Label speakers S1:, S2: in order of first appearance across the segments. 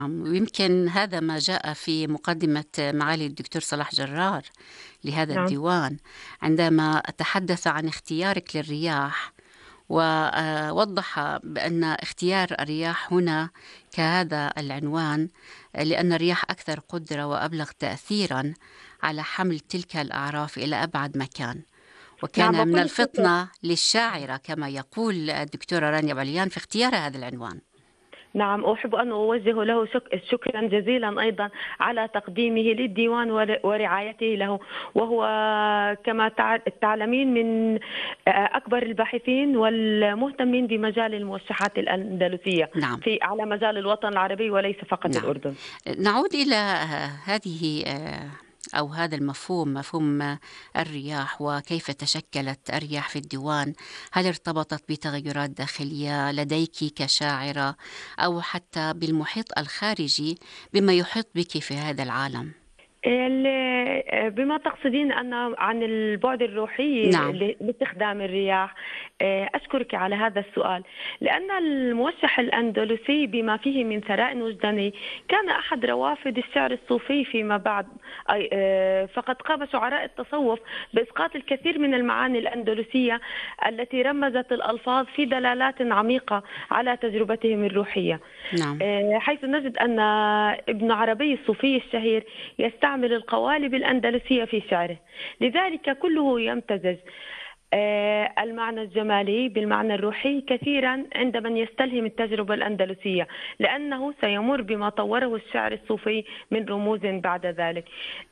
S1: ويمكن هذا ما جاء في مقدمة معالي الدكتور صلاح جرار لهذا
S2: نعم.
S1: الديوان عندما تحدث عن اختيارك للرياح، ووضح بأن اختيار الرياح هنا كهذا العنوان لأن الرياح أكثر قدرة وأبلغ تأثيرا على حمل تلك الأعراف إلى أبعد مكان،
S2: نعم،
S1: وكان من
S2: بكل خصوص.
S1: الفطنة للشاعرة كما يقول الدكتورة رانيا عليان في اختيار هذا العنوان.
S2: نعم، أحب أن أوجه له شكرا جزيلا أيضا على تقديمه للديوان ورعايته له. وهو كما تعلمين من أكبر الباحثين والمهتمين بمجال الموشحات الأندلسية
S1: نعم.
S2: على مجال الوطن العربي وليس فقط
S1: نعم.
S2: الأردن.
S1: نعود إلى هذه أو هذا المفهوم، مفهوم الرياح، وكيف تشكلت الرياح في الديوان. هل ارتبطت بتغيرات داخلية لديك كشاعرة أو حتى بالمحيط الخارجي بما يحيط بك في هذا العالم؟
S2: بما تقصدين أن عن البعد الروحي
S1: نعم.
S2: لاستخدام الرياح. أشكرك على هذا السؤال، لأن الموشح الأندلسي بما فيه من ثراء وجداني كان أحد روافد الشعر الصوفي فيما بعد. فقد قام شعراء التصوف بإسقاط الكثير من المعاني الأندلسية التي رمزت الألفاظ في دلالات عميقة على تجربتهم الروحية.
S1: نعم.
S2: حيث نجد أن ابن عربي الصوفي الشهير يستعمل القوالب الأندلسية في شعره، لذلك كله يمتزج المعنى الجمالي بالمعنى الروحي كثيرا عند من يستلهم التجربة الأندلسية، لأنه سيمر بما طوره الشعر الصوفي من رموز بعد ذلك.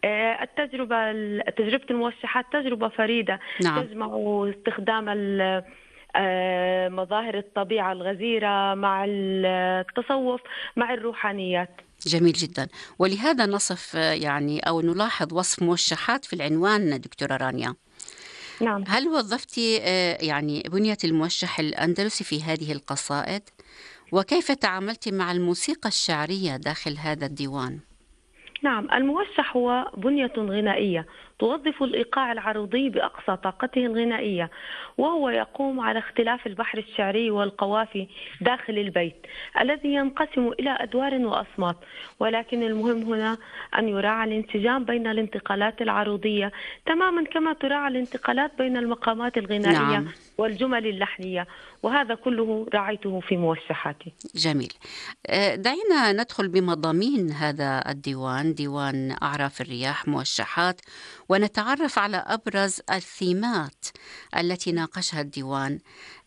S2: تجربة الموشحات تجربة فريدة
S1: نعم.
S2: تجمع استخدام مظاهر الطبيعة الغزيرة مع التصوف مع الروحانيات.
S1: جميل جدا. ولهذا نصف يعني أو نلاحظ وصف موشحات في العنوان دكتورة رانيا.
S2: نعم.
S1: هل وظفتِ يعني بنية الموشح الأندلسي في هذه القصائد؟ وكيف تعاملتِ مع الموسيقى الشعرية داخل هذا الديوان؟
S2: نعم، الموشح هو بنية غنائية توظف الإيقاع العروضي بأقصى طاقته الغنائية، وهو يقوم على اختلاف البحر الشعري والقوافي داخل البيت الذي ينقسم إلى أدوار وأصمات. ولكن المهم هنا أن يراعى الانسجام بين الانتقالات العروضية تماما كما تراعى الانتقالات بين المقامات الغنائية
S1: نعم.
S2: والجمل اللحنية، وهذا كله راعيته في موشحاتي.
S1: جميل. دعينا ندخل بمضامين هذا الديوان، ديوان أعراف الرياح موشحات، ونتعرف على أبرز الثيمات التي ناقشها الديوان.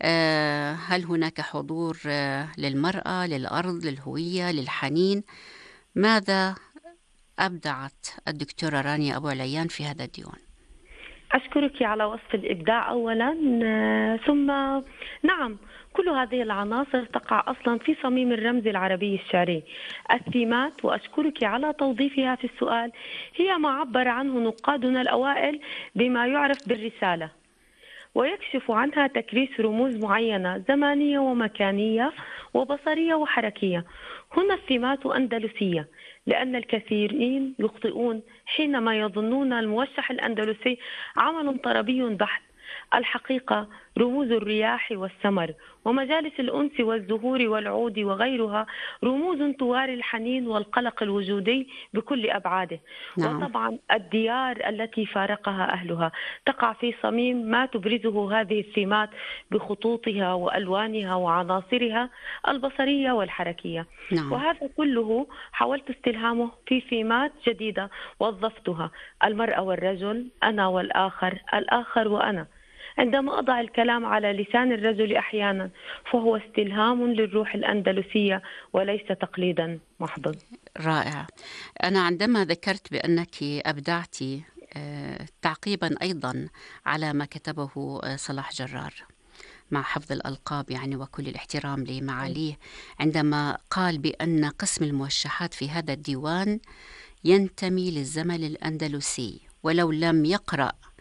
S1: هل هناك حضور للمرأة، للأرض، للهوية، للحنين؟ ماذا أبدعت الدكتورة رانيا أبو عليان في هذا الديوان؟
S2: أشكرك على وصف الإبداع أولا. ثم نعم، كل هذه العناصر تقع أصلا في صميم الرمز العربي الشعري. الثيمات، وأشكرك على توظيفها في السؤال، هي ما عبر عنه نقادنا الأوائل بما يعرف بالرسالة، ويكشف عنها تكريس رموز معينة زمانية ومكانية وبصرية وحركية. هنا الثيمات أندلسية، لأن الكثيرين يخطئون حينما يظنون الموشح الأندلسي عمل طربي بحت. الحقيقة رموز الرياح والسمر ومجالس الأنس والزهور والعود وغيرها رموز تواري الحنين والقلق الوجودي بكل أبعاده.
S1: نعم.
S2: وطبعا الديار التي فارقها أهلها تقع في صميم ما تبرزه هذه السمات بخطوطها وألوانها وعناصرها البصرية والحركية.
S1: نعم.
S2: وهذا كله حاولت استلهامه في سمات جديدة وظفتها: المرأة والرجل، أنا والآخر، الآخر وأنا. عندما أضع الكلام على لسان الرجل أحيانا فهو استلهام للروح الأندلسية وليس تقليدا محضا.
S1: رائع. أنا عندما ذكرت بأنك أبدعتِ تعقيبا أيضا على ما كتبه صلاح جرار، مع حفظ الألقاب يعني وكل الاحترام لمعاليه، عندما قال بأن قسم الموشحات في هذا الديوان ينتمي للزمن الأندلسي، ولو لم يقرأ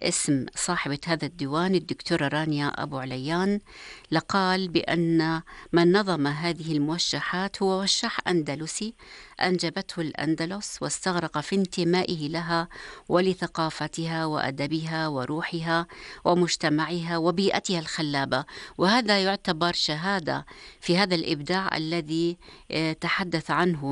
S1: اسم صاحبة هذا الديوان الدكتورة رانيا أبو عليان، لقال بأن من نظم هذه الموشحات هو وشاح أندلسي أنجبته الأندلس، واستغرق في انتمائه لها ولثقافتها وأدبها وروحها ومجتمعها وبيئتها الخلابة. وهذا يعتبر شهادة في هذا الإبداع الذي تحدث عنه